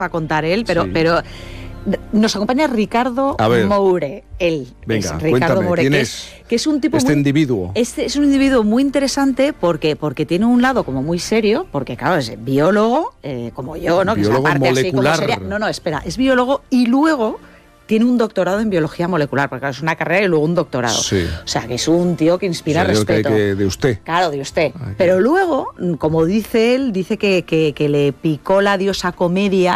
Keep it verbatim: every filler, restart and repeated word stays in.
para contar él, pero, Sí. pero nos acompaña Ricardo Moure. Él Venga, es Ricardo cuéntame, Moure, ¿quién que es es, que es un tipo este muy, individuo? Este es un individuo muy interesante porque, porque tiene un lado como muy serio, porque claro, es biólogo, eh, como yo, ¿no? Biólogo que es la parte molecular. así como seria. No, no, espera, es biólogo y luego tiene un doctorado en biología molecular, porque claro, es una carrera y luego un doctorado. Sí. O sea, que es un tío que inspira O sea, respeto. Que, que de usted. Claro, de usted. Ay, Pero luego, como dice él, dice que, que, que le picó la diosa comedia